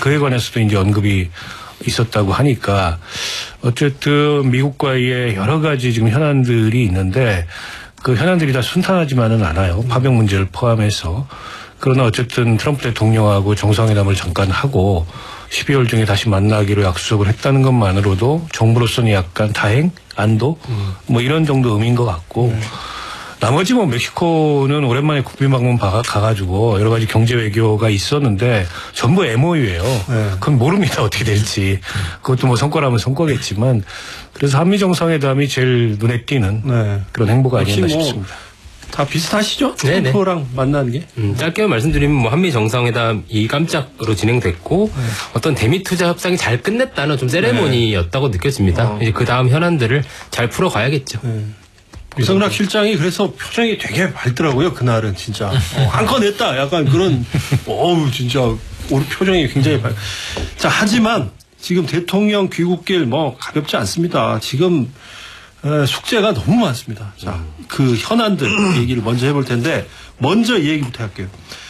그에 관해서도 이제 언급이 있었다고 하니까 어쨌든 미국과의 여러 가지 지금 현안들이 있는데 그 현안들이 다 순탄하지만은 않아요. 파병 문제를 포함해서. 그러나 어쨌든 트럼프 대통령하고 정상회담을 잠깐 하고 12월 중에 다시 만나기로 약속을 했다는 것만으로도 정부로서는 약간 다행, 안도 뭐 이런 정도 의미인 것 같고 나머지 뭐 멕시코는 오랜만에 국빈 방문 가가지고 여러 가지 경제 외교가 있었는데 전부 MOU예요. 네. 그건 모릅니다. 어떻게 될지. 그것도 뭐 성과라면 성과겠지만 그래서 한미 정상회담이 제일 눈에 띄는 네. 그런 행보가 아니었나 싶습니다. 다 비슷하시죠? 트럼프랑 만나는 게? 짧게만 말씀드리면 뭐 한미 정상회담이 깜짝으로 진행됐고 어떤 대미 투자 협상이 잘 끝냈다는 좀 세레모니였다고 느껴집니다. 이제 그 다음 현안들을 잘 풀어가야겠죠. 유성락 실장이 그래서 표정이 되게 밝더라고요. 그날은 진짜 한 건 했다. 약간 그런 어우 진짜 우리 표정이 굉장히 자 하지만 지금 대통령 귀국길 뭐 가볍지 않습니다. 지금 숙제가 너무 많습니다. 자, 그 현안들 얘기를 먼저 해볼 텐데 먼저 이 얘기부터 할게요.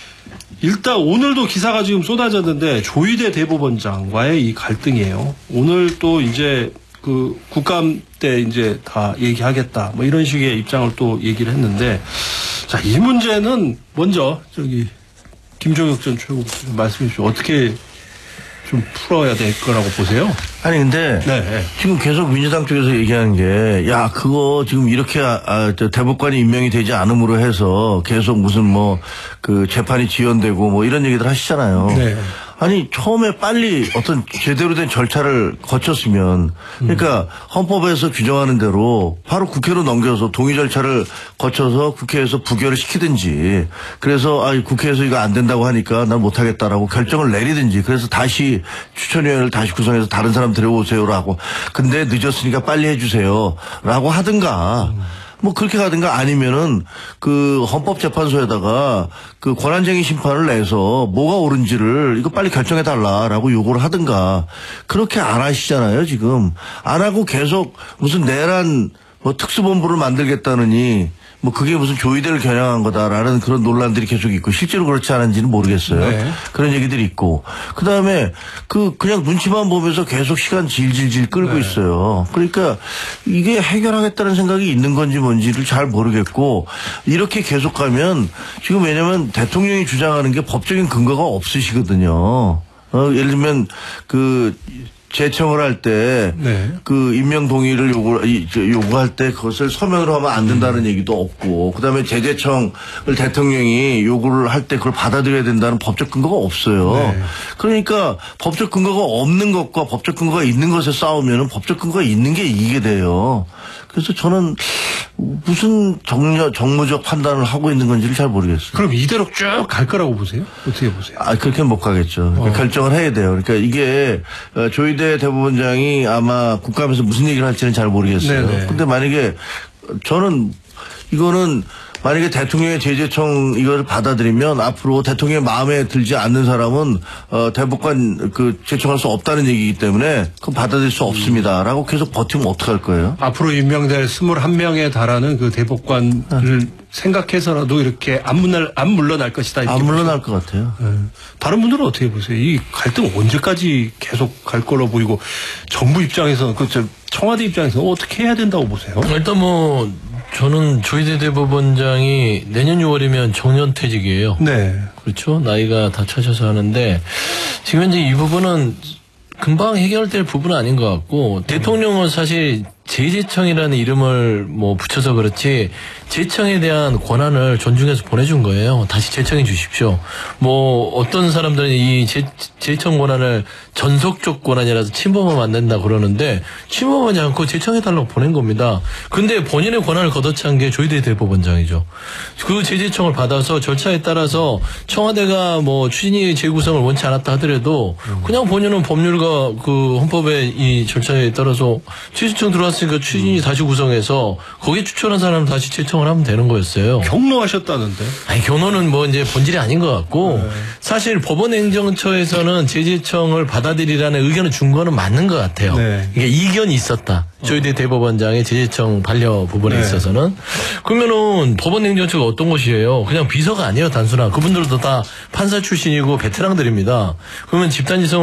일단 오늘도 기사가 지금 쏟아졌는데 조희대 대법원장과의 이 갈등이에요. 오늘 또 이제 그 국감 때 이제 다 얘기하겠다 뭐 이런 식의 입장을 또 얘기를 했는데 자, 이 문제는 먼저 저기 김종혁 전 최고위원 말씀해 주시죠. 어떻게 좀 풀어야 될 거라고 보세요? 아니 근데 지금 계속 민주당 쪽에서 얘기하는 게 야 그거 지금 이렇게 대법관이 임명이 되지 않음으로 해서 계속 무슨 뭐 그 재판이 지연되고 뭐 이런 얘기들 하시잖아요. 네. 아니 처음에 빨리 어떤 제대로 된 절차를 거쳤으면 그러니까 헌법에서 규정하는 대로 바로 국회로 넘겨서 동의 절차를 거쳐서 국회에서 부결을 시키든지 그래서 국회에서 이거 안 된다고 하니까 난 못하겠다라고 결정을 내리든지 그래서 다시 추천위원회를 다시 구성해서 다른 사람 들여오세요라고 근데 늦었으니까 빨리 해주세요 라고 하든가 뭐 그렇게 가든가 아니면은 그 헌법재판소에다가 그 권한쟁의 심판을 내서 뭐가 옳은지를 이거 빨리 결정해 달라라고 요구를 하든가 그렇게 안 하시잖아요 지금 안 하고 계속 무슨 내란 뭐 특수본부를 만들겠다느니 뭐 그게 무슨 조의대를 겨냥한 거다라는 그런 논란들이 계속 있고 실제로 그렇지 않은지는 모르겠어요. 네. 그런 얘기들이 있고 그다음에 그냥 눈치만 보면서 계속 시간 질질질 끌고 있어요. 그러니까 이게 해결하겠다는 생각이 있는 건지 뭔지를 잘 모르겠고 이렇게 계속 가면 지금 왜냐면 대통령이 주장하는 게 법적인 근거가 없으시거든요. 예를 들면 재청을 할 때 그 임명 동의를 요구할 때 그것을 서면으로 하면 안 된다는 얘기도 없고 그다음에 재재청을 대통령이 요구를 할 때 그걸 받아들여야 된다는 법적 근거가 없어요. 그러니까 법적 근거가 없는 것과 법적 근거가 있는 것에 싸우면은 법적 근거가 있는 게 이기게 돼요. 그래서 저는 무슨 정무적 판단을 하고 있는 건지를 잘 모르겠어요. 그럼 이대로 쭉 갈 거라고 보세요? 어떻게 보세요? 그렇게는 못 가겠죠. 그러니까 결정을 해야 돼요. 그러니까 이게 조희대 대법원장이 아마 국감에서 무슨 얘기를 할지는 잘 모르겠어요. 근데 만약에 저는 이거는 만약에 대통령의 재재청 이거를 받아들이면 앞으로 대통령의 마음에 들지 않는 사람은 대법관 재청할 수 없다는 얘기이기 때문에 그건 받아들일 수 없습니다라고 계속 버티면 어떡할 거예요? 앞으로 임명될 21명에 달하는 그 대법관을 생각해서라도 이렇게 안 물러날 것이다. 안 물러날 것 같아요. 다른 분들은 어떻게 보세요? 이 갈등 언제까지 계속 갈 걸로 보이고 정부 입장에서는 청와대 입장에서는 어떻게 해야 된다고 보세요? 일단 뭐 저는 조희대 대법원장이 내년 6월이면 정년퇴직이에요. 네. 그렇죠. 나이가 다 차셔서 하는데 지금 현재 이 부분은 금방 해결될 부분은 아닌 것 같고 대통령은 사실 재재청이라는 이름을 뭐 붙여서 그렇지 재청에 대한 권한을 존중해서 보내준 거예요. 다시 재청해 주십시오. 뭐 어떤 사람들은 이 재청 권한을 전속적 권한이라서 침범하면 안 된다 그러는데 침범하지 않고 재청해달라고 보낸 겁니다. 근데 본인의 권한을 걷어찬 게 조희대 대법원장이죠. 그 재재청을 받아서 절차에 따라서 청와대가 뭐 추진위 재구성을 원치 않았다 하더라도 그냥 본인은 법률과 그 헌법의 이 절차에 따라서 재재청 들어왔으니까 추진위 다시 구성해서 거기에 추천한 사람을 다시 재청을 하면 되는 거였어요. 경로하셨다는데? 아니 경로는 뭐 이제 본질이 아닌 것 같고 사실 법원행정처에서는 재재청을 받아들이라는 의견을 준 거는 맞는 것 같아요. 이게 이견이 있었다. 조희대 대법원장의 재재청 반려 부분에 있어서는. 그러면은 법원행정처가 어떤 곳이에요? 그냥 비서가 아니에요, 단순한. 그분들도 다 판사 출신이고 베테랑들입니다. 그러면 집단지성